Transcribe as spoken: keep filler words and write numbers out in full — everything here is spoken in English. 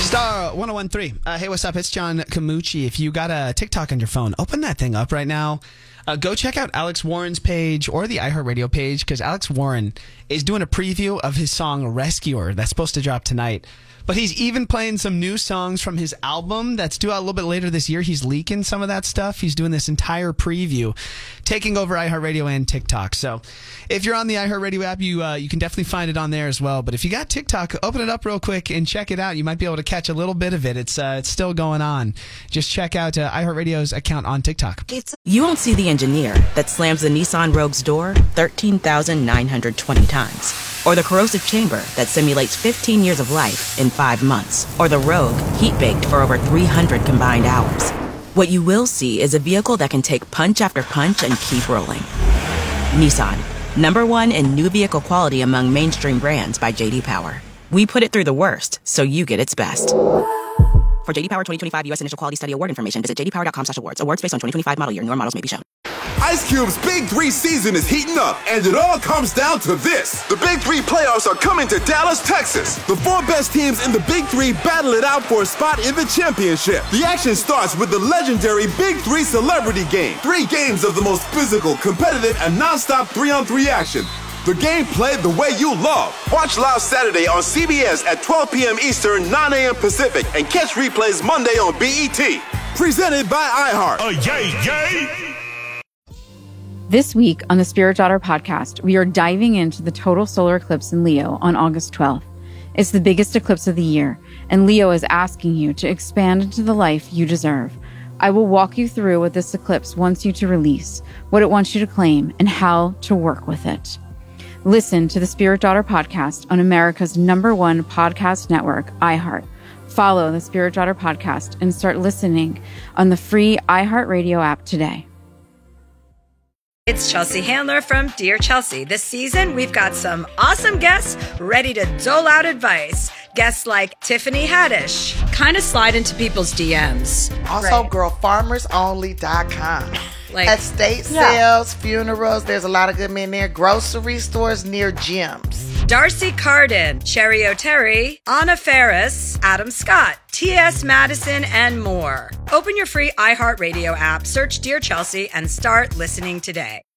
Star one oh one point three. Uh, hey, what's up? It's John Camucci. If you got a TikTok on your phone, open that thing up right now. Uh, go check out Alex Warren's page or the iHeartRadio page, because Alex Warren is doing a preview of his song Rescuer that's supposed to drop tonight. But he's even playing some new songs from his album that's due out a little bit later this year. He's leaking some of that stuff. He's doing this entire preview, taking over iHeartRadio and TikTok. So if you're on the iHeartRadio app, you uh, you can definitely find it on there as well. But if you got TikTok, open it up real quick and check it out. You might be able to catch a little bit of it. It's uh, it's still going on. Just check out uh, iHeartRadio's account on TikTok. You won't see the engineer that slams the Nissan Rogue's door thirteen thousand nine hundred twenty times. Or the corrosive chamber that simulates fifteen years of life in five months. Or the Rogue heat-baked for over three hundred combined hours. What you will see is a vehicle that can take punch after punch and keep rolling. Nissan, number one in new vehicle quality among mainstream brands by J D Power. We put it through the worst, so you get its best. For J D Power twenty twenty-five U S Initial Quality Study Award information, visit j d power dot com slash awards. Awards based on twenty twenty-five model year. Newer models may be shown. Ice Cube's Big Three season is heating up, and it all comes down to this. The Big Three playoffs are coming to Dallas, Texas. The four best teams in the Big Three battle it out for a spot in the championship. The action starts with the legendary Big Three Celebrity Game. Three games of the most physical, competitive, and non-stop three-on-three action. The game played the way you love. Watch live Saturday on C B S at twelve p.m. Eastern, nine a.m. Pacific, and catch replays Monday on B E T. Presented by iHeart. Uh, yay, yay! This week on the Spirit Daughter podcast, we are diving into the total solar eclipse in Leo on August twelfth. It's the biggest eclipse of the year, and Leo is asking you to expand into the life you deserve. I will walk you through what this eclipse wants you to release, what it wants you to claim, and how to work with it. Listen to the Spirit Daughter podcast on America's number one podcast network, iHeart. Follow the Spirit Daughter podcast and start listening on the free iHeartRadio app today. It's Chelsea Handler from Dear Chelsea. This season, we've got some awesome guests ready to dole out advice. Guests like Tiffany Haddish. Kind of slide into people's D Ms. Also, right. girl farmers only dot com. Like, estate yeah. sales, funerals, there's a lot of good men there. Grocery stores near gyms. Darcy Carden, Cherry O'Terry, Anna Ferris, Adam Scott, T S. Madison, and more. Open your free iHeartRadio app, search Dear Chelsea, and start listening today.